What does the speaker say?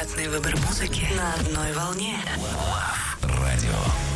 Невероятный выбор музыки на одной волне. Love Radio.